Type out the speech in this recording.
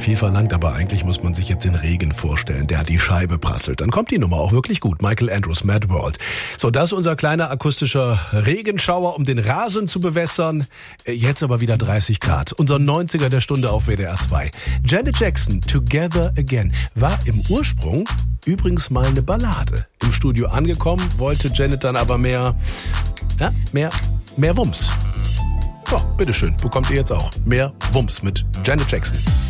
viel verlangt, aber eigentlich muss man sich jetzt den Regen vorstellen, der die Scheibe prasselt. Dann kommt die Nummer auch wirklich gut. Michael Andrews, Mad World. So, das ist unser kleiner akustischer Regenschauer, um den Rasen zu bewässern. Jetzt aber wieder 30 Grad. Unser 90er der Stunde auf WDR 2. Janet Jackson, Together Again, war im Ursprung übrigens mal eine Ballade. Im Studio angekommen, wollte Janet dann aber mehr Wumms. Ja, bitteschön, bekommt ihr jetzt auch mehr Wumms mit Janet Jackson.